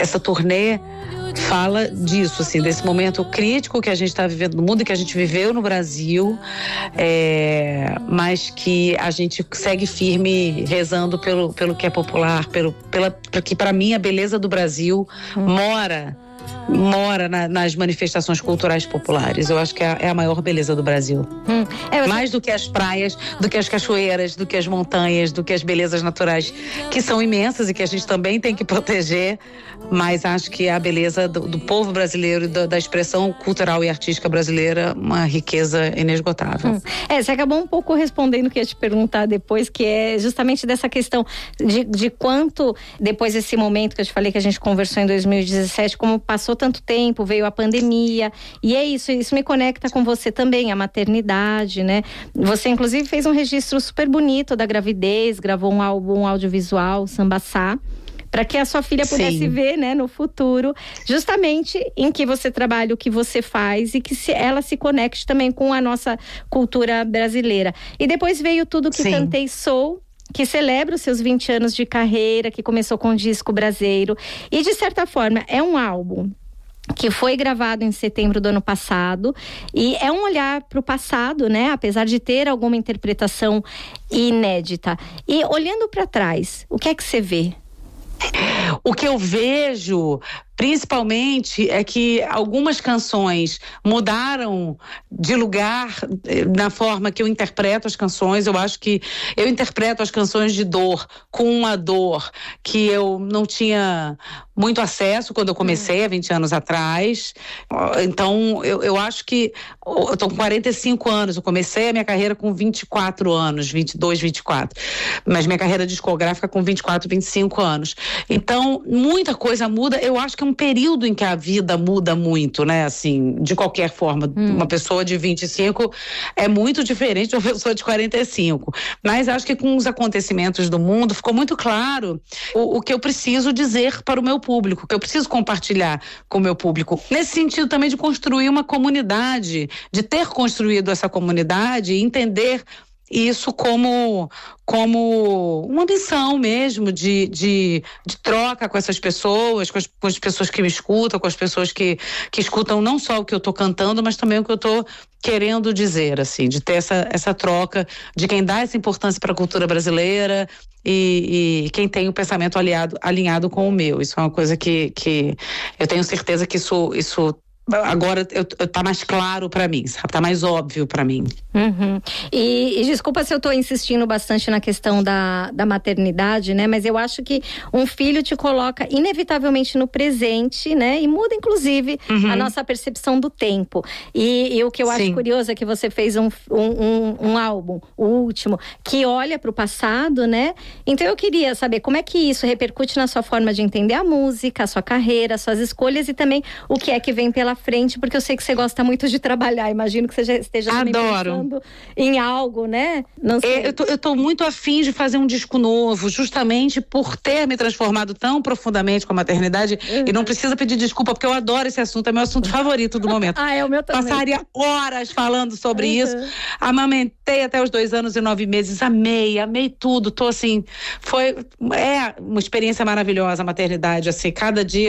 essa turnê fala disso, assim, desse momento crítico que a gente está vivendo no mundo e que a gente viveu no Brasil, mas que a gente segue firme rezando pelo que é popular, porque para mim a beleza do Brasil mora nas manifestações culturais populares. Eu acho que é a maior beleza do Brasil. Mais do que as praias, do que as cachoeiras, do que as montanhas, do que as belezas naturais, que são imensas e que a gente também tem que proteger, mas acho que a beleza do povo brasileiro e da expressão cultural e artística brasileira, uma riqueza inesgotável. Você acabou um pouco respondendo o que eu ia te perguntar depois, que é justamente dessa questão de quanto, depois desse momento que eu te falei que a gente conversou em 2017, como passou tanto tempo, veio a pandemia, e é isso me conecta com você também, a maternidade, né? Você inclusive fez um registro super bonito da gravidez, gravou um álbum audiovisual, Sambaçá, para que a sua filha pudesse ver, né, no futuro, justamente em que você trabalha, o que você faz e que ela se conecte também com a nossa cultura brasileira. E depois veio Tudo Que Cantei Sou, que celebra os seus 20 anos de carreira, que começou com o disco Braseiro, e de certa forma é um álbum que foi gravado em setembro do ano passado, e é um olhar para o passado, né? Apesar de ter alguma interpretação inédita. E olhando para trás, o que é que você vê? O que eu vejo, principalmente, é que algumas canções mudaram de lugar na forma que eu interpreto as canções. Eu acho que eu interpreto as canções de dor com uma dor que eu não tinha muito acesso quando eu comecei há 20 anos atrás. Então, eu acho que eu tô com 45 anos, eu comecei a minha carreira com 24 anos, 22, 24. Mas minha carreira discográfica com 24, 25 anos. Então, muita coisa muda. Eu acho que é um período em que a vida muda muito, né? Assim, de qualquer forma, uma pessoa de 25 é muito diferente de uma pessoa de 45. Mas acho que com os acontecimentos do mundo ficou muito claro o que eu preciso dizer para o meu público, o que eu preciso compartilhar com o meu público. Nesse sentido também de construir uma comunidade, de ter construído essa comunidade e entender isso como uma missão mesmo de troca com essas pessoas, com as pessoas que me escutam, com as pessoas que escutam não só o que eu estou cantando, mas também o que eu estou querendo dizer, assim, de ter essa troca, de quem dá essa importância para a cultura brasileira e quem tem o pensamento alinhado com o meu. Isso é uma coisa que eu tenho certeza que isso agora tá mais claro para mim, sabe? Tá mais óbvio para mim. E desculpa se eu tô insistindo bastante na questão da maternidade, né? Mas eu acho que um filho te coloca inevitavelmente no presente, né? E muda inclusive a nossa percepção do tempo. E o que eu acho curioso é que você fez um álbum, o último, que olha para o passado, né? Então eu queria saber como é que isso repercute na sua forma de entender a música, a sua carreira, suas escolhas e também o que é que vem pela frente, porque eu sei que você gosta muito de trabalhar. Imagino que você já esteja também pensando em algo, né? Não sei. Eu tô muito afim de fazer um disco novo, justamente por ter me transformado tão profundamente com a maternidade. E não precisa pedir desculpa, porque eu adoro esse assunto, é meu assunto favorito do momento. É o meu também. Passaria horas falando sobre isso. Amamentei até os 2 anos e 9 meses, amei tudo. Tô assim, é uma experiência maravilhosa a maternidade, assim, cada dia